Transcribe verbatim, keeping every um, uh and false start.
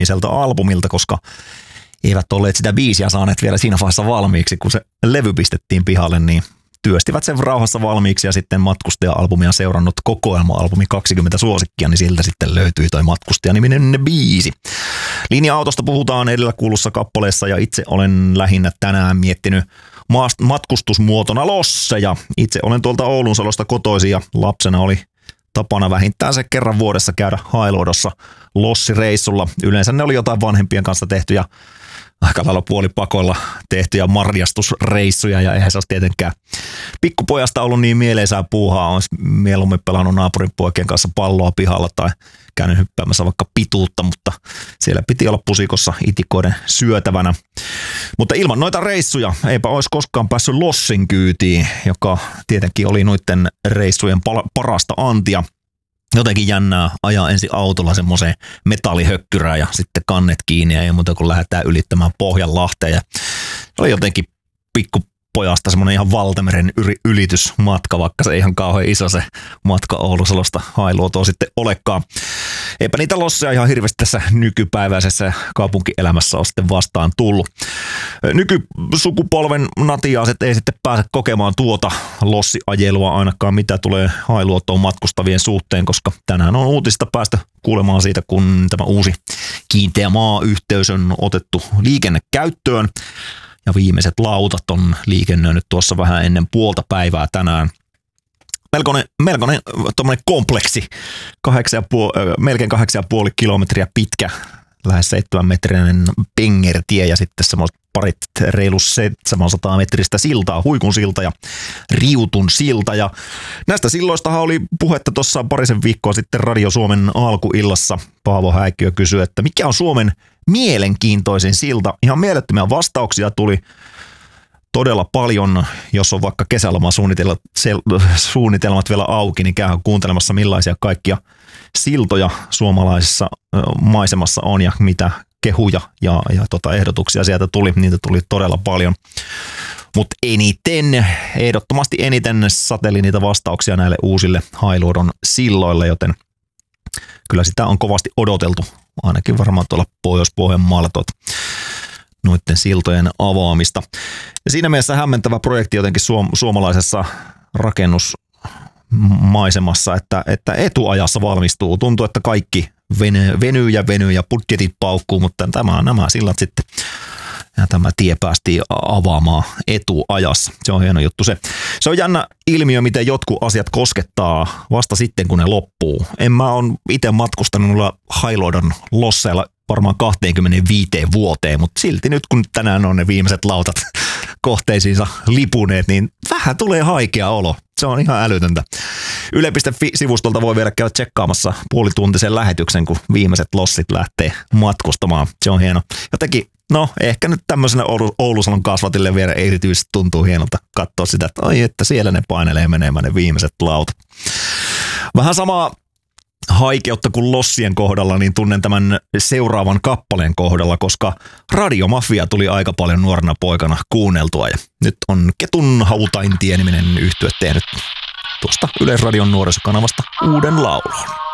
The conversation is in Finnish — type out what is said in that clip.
viimeiseltä albumilta, koska eivät olleet sitä biisiä saaneet vielä siinä vaiheessa valmiiksi, kun se levy pistettiin pihalle, niin työstivät sen rauhassa valmiiksi ja sitten Matkustaja-albumia seurannut kokoelma-albumi kaksikymmentä suosikkia, niin siltä sitten löytyi toi Matkustaja-niminen biisi. Linja-autosta puhutaan edellä kuulussa kappaleessa ja itse olen lähinnä tänään miettinyt matkustusmuotona losseja. Itse olen tuolta Oulunsalosta kotoisin ja lapsena oli tapana vähintään se kerran vuodessa käydä Hailuodossa lossireissulla. Yleensä ne oli jotain vanhempien kanssa tehtyjä, aika lailla puolipakoilla tehtyjä marjastusreissuja ja eihän se olisi tietenkään pikkupojasta ollut niin mieleisää puuhaa. Olisi mieluummin pelannut naapurin poikien kanssa palloa pihalla tai käynyt hyppäämässä vaikka pituutta, mutta siellä piti olla pusikossa itikoiden syötävänä. Mutta ilman noita reissuja eipä olisi koskaan päässyt lossin kyytiin, joka tietenkin oli noiden reissujen parasta antia. Jotenkin jännää ajaa ensin autolla semmoiseen metallihökkyrään ja sitten kannet kiinni ja ei muuta kuin lähdetään ylittämään Pohjanlahteen. Ja se oli jotenkin pikkupojasta semmoinen ihan valtameren ylitysmatka, vaikka se ei ihan kauhean iso se matka Oulusalosta Hailuotoon sitten olekaan. Eipä niitä losseja ihan hirveästi tässä nykypäiväisessä kaupunkielämässä ole sitten vastaan tullut. Nykysukupolven natiaaset ei sitten pääse kokemaan tuota lossiajelua ainakaan, mitä tulee Hailuotoon matkustavien suhteen, koska tänään on uutista päästä kuulemaan siitä, kun tämä uusi kiinteä maayhteys on otettu liikennekäyttöön. Ja viimeiset lautat on liikennöinyt tuossa vähän ennen puolta päivää tänään. Melkoinen, melkoinen tommoinen kompleksi, kahdeksan ja puoli, melkein kahdeksan ja puoli kilometriä pitkä, lähes seitsemän metrinen pengertie ja sitten semmoiset parit reilu seitsemänsataa metristä siltaa, Huikun silta ja Riutun silta. Ja näistä silloistahan oli puhetta tuossa parisen viikkoa sitten Radio Suomen alkuillassa. Paavo Häikkiö kysyi, että mikä on Suomen mielenkiintoisin silta. Ihan mielettömiä vastauksia tuli todella paljon. Jos on vaikka kesäloman-suunnitelmat vielä auki, niin käy kuuntelemassa millaisia kaikkia siltoja suomalaisessa maisemassa on ja mitä kehuja ja, ja tota ehdotuksia sieltä tuli. Niitä tuli todella paljon. Mutta eniten, ehdottomasti eniten sateli niitä vastauksia näille uusille Hailuodon silloille, joten kyllä sitä on kovasti odoteltu. Ainakin varmaan tuolla Pohjois-Pohjanmaalla tuota noiden siltojen avaamista. Ja siinä mielessä hämmentävä projekti jotenkin suom- suomalaisessa rakennusmaisemassa, että, että etuajassa valmistuu. Tuntuu, että kaikki venyy, venyy ja venyy ja budjetit paukkuu, mutta tämä, nämä sillat sitten ja tämä tie päästiin avaamaan etuajassa. Se on hieno juttu se. Se on jännä ilmiö, miten jotkut asiat koskettaa vasta sitten, kun ne loppuu. En mä ole itse matkustanut Hailuodon losseilla varmaan kaksikymmentäviisi vuoteen, mutta silti nyt kun tänään on ne viimeiset lautat kohteisiinsa lipuneet, niin vähän tulee haikea olo. Se on ihan älytöntä. Yle piste fi-sivustolta voi vielä käydä tsekkaamassa puolituntisen lähetyksen, kun viimeiset lossit lähtee matkustamaan. Se on hieno. Jotenkin, no ehkä nyt tämmöisenä Oulusalon kasvatille vielä erityisesti tuntuu hienolta katsoa sitä, että ai että siellä ne painelee menemään ne viimeiset lautat. Vähän samaa haikeutta kuin lossien kohdalla, niin tunnen tämän seuraavan kappaleen kohdalla, koska Radiomafia tuli aika paljon nuorena poikana kuunneltua ja nyt on Ketun Hautaintie-niminen yhtye tehnyt tuosta Yleisradion nuorisokanavasta uuden laulun.